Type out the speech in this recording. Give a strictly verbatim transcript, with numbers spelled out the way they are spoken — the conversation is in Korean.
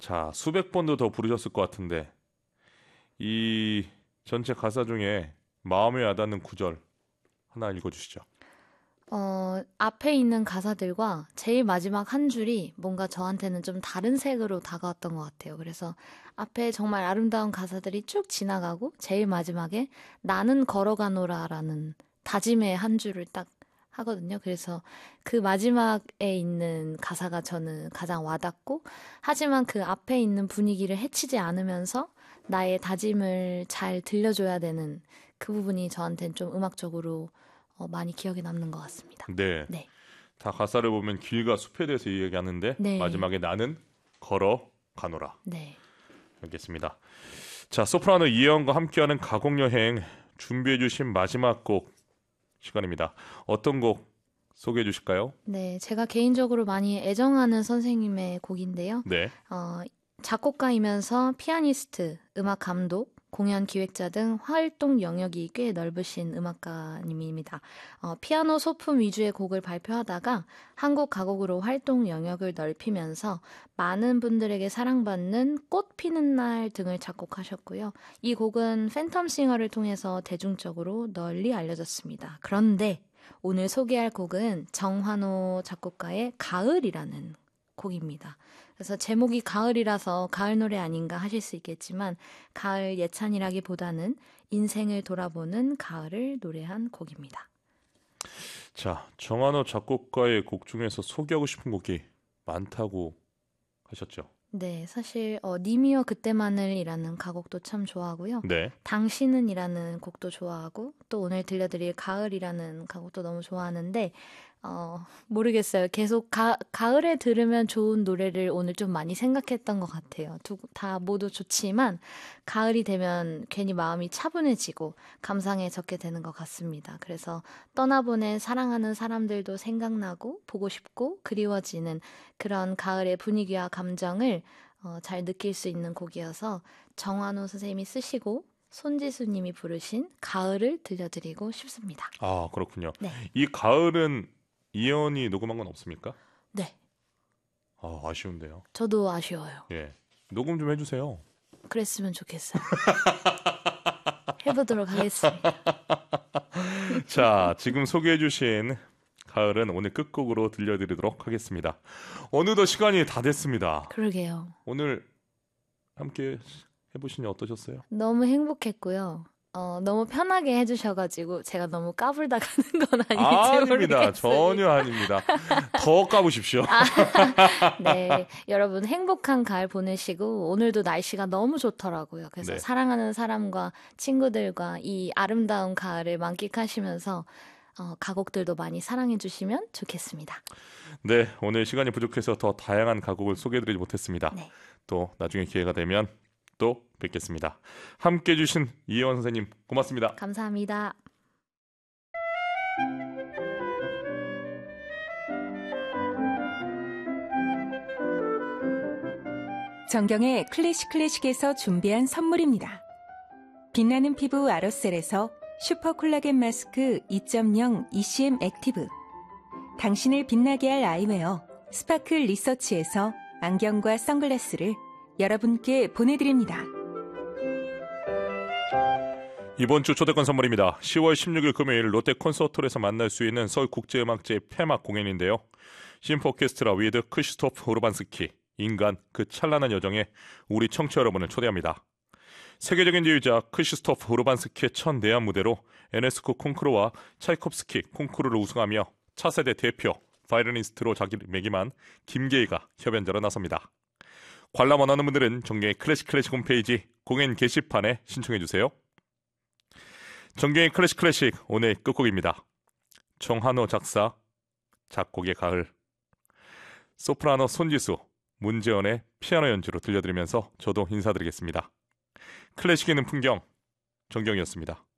자, 수백 번도 더 부르셨을 것 같은데 이 전체 가사 중에 마음에 와닿는 구절 하나 읽어주시죠. 어, 앞에 있는 가사들과 제일 마지막 한 줄이 뭔가 저한테는 좀 다른 색으로 다가왔던 것 같아요. 그래서 앞에 정말 아름다운 가사들이 쭉 지나가고 제일 마지막에 나는 걸어가노라라는 다짐의 한 줄을 딱 하거든요. 그래서 그 마지막에 있는 가사가 저는 가장 와닿고, 하지만 그 앞에 있는 분위기를 해치지 않으면서 나의 다짐을 잘 들려줘야 되는 그 부분이 저한테는 좀 음악적으로 어, 많이 기억에 남는 것 같습니다. 네, 네. 다 가사를 보면 길과 숲에 대해서 이야기하는데 네. 마지막에 나는 걸어가노라. 네. 알겠습니다. 자, 소프라노 이혜원과 함께하는 가곡여행 준비해주신 마지막 곡 시간입니다. 어떤 곡 소개해 주실까요? 네. 제가 개인적으로 많이 애정하는 선생님의 곡인데요. 네. 어, 작곡가이면서 피아니스트, 음악 감독, 공연 기획자 등 활동 영역이 꽤 넓으신 음악가님입니다. 어, 피아노 소품 위주의 곡을 발표하다가 한국 가곡으로 활동 영역을 넓히면서 많은 분들에게 사랑받는 꽃 피는 날 등을 작곡하셨고요. 이 곡은 팬텀싱어를 통해서 대중적으로 널리 알려졌습니다. 그런데 오늘 소개할 곡은 정환호 작곡가의 가을이라는 곡입니다. 그래서 제목이 가을이라서 가을 노래 아닌가 하실 수 있겠지만, 가을 예찬이라기보다는 인생을 돌아보는 가을을 노래한 곡입니다. 자, 정한호 작곡가의 곡 중에서 소개하고 싶은 곡이 많다고 하셨죠? 네, 사실 어, 님이여 그때만을이라는 가곡도 참 좋아하고요. 네. 당신은이라는 곡도 좋아하고, 또 오늘 들려드릴 가을이라는 가곡도 너무 좋아하는데, 어, 모르겠어요. 계속 가, 가을에 들으면 좋은 노래를 오늘 좀 많이 생각했던 것 같아요. 두, 다 모두 좋지만 가을이 되면 괜히 마음이 차분해지고 감상해졌게 되는 것 같습니다. 그래서 떠나보낸 사랑하는 사람들도 생각나고 보고 싶고 그리워지는 그런 가을의 분위기와 감정을 어, 잘 느낄 수 있는 곡이어서 정환호 선생님이 쓰시고 손지수 님이 부르신 가을을 들려드리고 싶습니다. 아, 그렇군요. 네. 이 가을은 이혜원이 녹음한 건 없습니까? 네. 아, 아쉬운데요. 저도 아쉬워요. 예. 녹음 좀 해주세요. 그랬으면 좋겠어요. 해보도록 하겠습니다. 자, 지금 소개해주신 가을은 오늘 끝곡으로 들려드리도록 하겠습니다. 어느덧 시간이 다 됐습니다. 그러게요. 오늘 함께 해보시니 어떠셨어요? 너무 행복했고요. 어, 너무 편하게 해주셔가지고 제가 너무 까불다가는 건 아닌지 아, 모르겠어요. 아닙니다. 전혀 아닙니다. 더 까부십시오. 아, 네, 여러분 행복한 가을 보내시고, 오늘도 날씨가 너무 좋더라고요. 그래서 네. 사랑하는 사람과 친구들과 이 아름다운 가을을 만끽하시면서 어, 가곡들도 많이 사랑해주시면 좋겠습니다. 네, 오늘 시간이 부족해서 더 다양한 가곡을 소개해드리지 못했습니다. 네. 또 나중에 기회가 되면 또 뵙겠습니다. 함께해 주신 이혜원 선생님 고맙습니다. 감사합니다. 정경의 클래식 클래식에서 준비한 선물입니다. 빛나는 피부 아로셀에서 슈퍼 콜라겐 마스크 이 점 영 이씨엠 액티브, 당신을 빛나게 할 아이웨어 스파클 리서치에서 안경과 선글라스를 여러분께 보내드립니다. 이번 주 초대권 선물입니다. 시월 십육일 금요일 롯데 콘서트홀에서 만날 수 있는 서울국제음악제의 폐막 공연인데요. 심포 오케스트라 위드 크시스토프 우르반스키, 인간 그 찬란한 여정에 우리 청취자 여러분을 초대합니다. 세계적인 지휘자 크시스토프 우르반스키의 첫 내한 무대로 에네스코 콩쿠르와 차이콥스키 콩쿠르를 우승하며 차세대 대표 바이올리니스트로 자기를 매김한 김계희가 협연자로 나섭니다. 관람 원하는 분들은 정경의 클래식 클래식 홈페이지 공연 게시판에 신청해주세요. 정경의 클래식 클래식 오늘 끝곡입니다. 정한호 작사, 작곡의 가을, 소프라노 손지수, 문재원의 피아노 연주로 들려드리면서 저도 인사드리겠습니다. 클래식에는 풍경, 정경이었습니다.